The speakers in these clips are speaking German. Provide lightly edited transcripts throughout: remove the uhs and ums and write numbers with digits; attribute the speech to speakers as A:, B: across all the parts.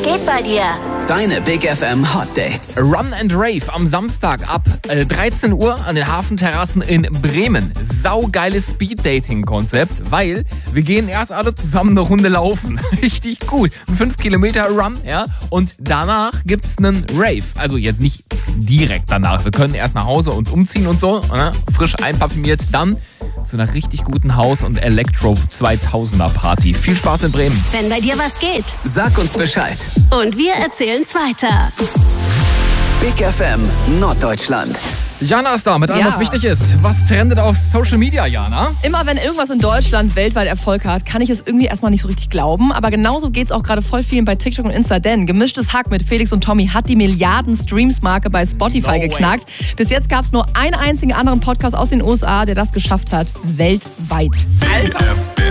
A: geht bei dir?
B: Deine Big FM Hot Dates.
C: Run and Rave am Samstag ab 13 Uhr an den Hafenterrassen in Bremen. Saugeiles Speed-Dating-Konzept, weil wir gehen erst alle zusammen eine Runde laufen. Richtig cool. Ein 5 Kilometer Run, ja. Und danach gibt's einen Rave. Also jetzt nicht direkt danach. Wir können erst nach Hause uns umziehen und so, ne? Frisch einparfümiert, dann zu einer richtig guten Haus- und Elektro-2000er-Party. Viel Spaß in Bremen.
A: Wenn bei dir was geht.
B: Sag uns Bescheid.
A: Und wir erzählen's weiter.
B: Big FM Norddeutschland.
C: Jana ist da mit allem,
D: Ja.
C: was wichtig ist. Was trendet auf Social Media, Jana?
D: Immer wenn irgendwas in Deutschland weltweit Erfolg hat, kann ich es irgendwie erstmal nicht so richtig glauben. Aber genauso geht es auch gerade voll vielen bei TikTok und Insta. Denn Gemischtes Hack mit Felix und Tommy hat die Milliarden-Streams-Marke bei Spotify geknackt. Bis jetzt gab es nur einen einzigen anderen Podcast aus den USA, der das geschafft hat. Weltweit.
C: Alter,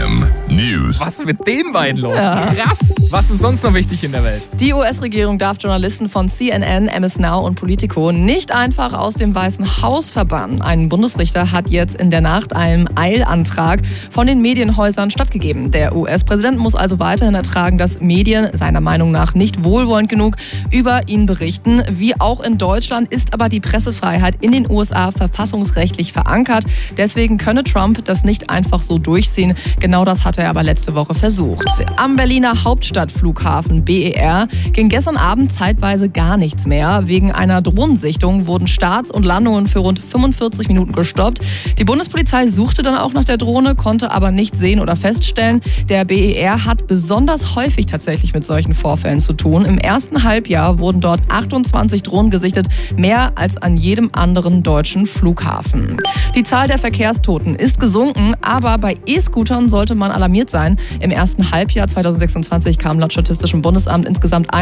E: News.
C: was ist mit den beiden los? Krass. Was ist sonst noch wichtig in der Welt?
D: Die US-Regierung darf Journalisten von CNN, MS Now und Politico nicht einfach aus dem Weißen Haus verbannen. Ein Bundesrichter hat jetzt in der Nacht einem Eilantrag von den Medienhäusern stattgegeben. Der US-Präsident muss also weiterhin ertragen, dass Medien seiner Meinung nach nicht wohlwollend genug über ihn berichten. Wie auch in Deutschland ist aber die Pressefreiheit in den USA verfassungsrechtlich verankert. Deswegen könne Trump das nicht einfach so durchziehen. Genau das hat er aber letzte Woche versucht. Am Berliner Hauptstadtflughafen BER ging gestern Abend zeitweise gar nichts mehr. Wegen einer Drohnensichtung wurden Starts und Landungen für rund 45 Minuten gestoppt. Die Bundespolizei suchte dann auch nach der Drohne, konnte aber nicht sehen oder feststellen. Der BER hat besonders häufig tatsächlich mit solchen Vorfällen zu tun. Im ersten Halbjahr wurden dort 28 Drohnen gesichtet, mehr als an jedem anderen deutschen Flughafen. Die Zahl der Verkehrstoten ist gesunken, aber bei E-Scootern sollte man alarmiert sein. Im ersten Halbjahr 2026 kamen laut Statistischem Bundesamt insgesamt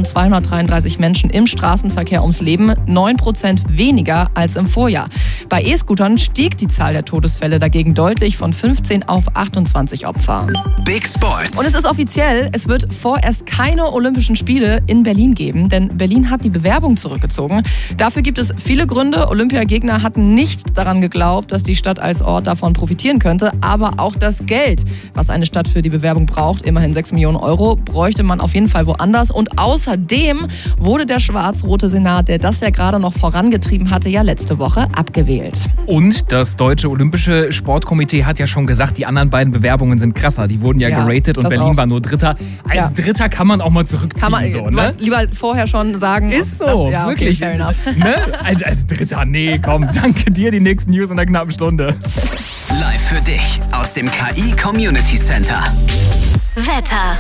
D: 1233 Menschen im Straßenverkehr ums Leben, 9% weniger als im Vorjahr. Bei E-Scootern stieg die Zahl der Todesfälle dagegen deutlich von 15 auf 28 Opfer.
B: Big Sports.
D: Und es ist offiziell, es wird vorerst keine Olympischen Spiele in Berlin geben, denn Berlin hat die Bewerbung zurückgezogen. Dafür gibt es viele Gründe. Olympiagegner hatten nicht daran geglaubt, dass die Stadt als Ort davon profitieren könnte, aber auch das Geld, was eine Stadt für die Bewerbung braucht, immerhin 6 Millionen Euro, bräuchte man auf jeden Fall woanders. Und außerdem wurde der schwarz-rote Senat, der das ja gerade noch vorangetrieben hatte, ja letzte Woche abgewählt.
C: Und das Deutsche Olympische Sportkomitee hat ja schon gesagt, die anderen beiden Bewerbungen sind krasser. Die wurden ja geratet und
D: das
C: Berlin
D: auch.
C: war nur Dritter. Als Dritter kann man auch mal zurückziehen.
D: Kann man
C: so,
D: du
C: ne?
D: wolltest lieber vorher schon sagen.
C: Ist so,
D: das,
C: wirklich.
D: Okay, fair enough.
C: Ne? Als Dritter, nee, komm, danke dir. Die nächsten News in einer knappen Stunde.
B: Live für dich aus dem KI Community Center.
A: Wetter.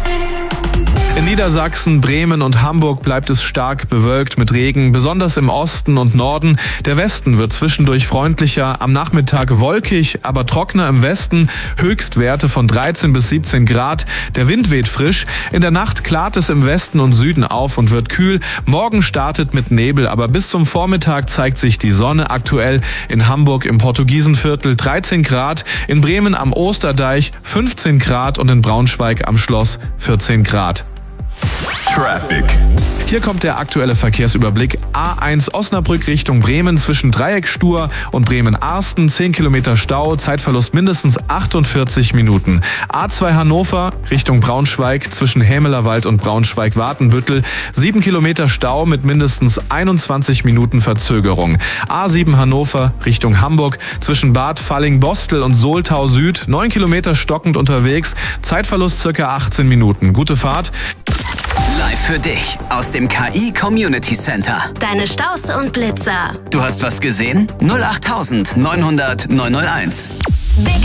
E: In Niedersachsen, Bremen und Hamburg bleibt es stark bewölkt mit Regen, besonders im Osten und Norden. Der Westen wird zwischendurch freundlicher, am Nachmittag wolkig, aber trockener im Westen. Höchstwerte von 13 bis 17 Grad. Der Wind weht frisch. In der Nacht klart es im Westen und Süden auf und wird kühl. Morgen startet mit Nebel, aber bis zum Vormittag zeigt sich die Sonne. Aktuell in Hamburg im Portugiesenviertel 13 Grad, in Bremen am Osterdeich 15 Grad und in Braunschweig am Schloss 14 Grad.
F: Traffic.
E: Hier kommt der aktuelle Verkehrsüberblick. A1 Osnabrück Richtung Bremen zwischen Dreieckstur und Bremen-Arsten. 10 Kilometer Stau, Zeitverlust mindestens 48 Minuten. A2 Hannover Richtung Braunschweig zwischen Hämelerwald und Braunschweig-Wartenbüttel. 7 Kilometer Stau mit mindestens 21 Minuten Verzögerung. A7 Hannover Richtung Hamburg zwischen Bad Falling-Bostel und Soltau Süd. 9 Kilometer stockend unterwegs, Zeitverlust ca. 18 Minuten. Gute Fahrt.
B: Live für dich aus dem KI Community Center.
A: Deine Staus und Blitzer.
B: Du hast was gesehen? 08900 901.